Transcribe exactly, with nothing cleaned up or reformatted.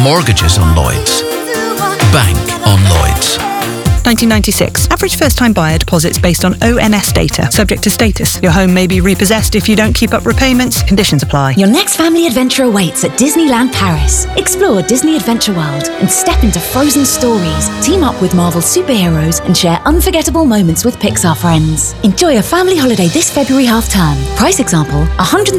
Mortgages on Lloyds. Bank on Lloyds. nineteen ninety-six. Average first-time buyer deposits based on O N S data. Subject to status. Your home may be repossessed if you don't keep up repayments. Conditions apply. Your next family adventure awaits at Disneyland Paris. Explore Disney Adventure World and step into frozen stories. Team up with Marvel superheroes and share unforgettable moments with Pixar friends. Enjoy a family holiday this February half-term. Price example, one hundred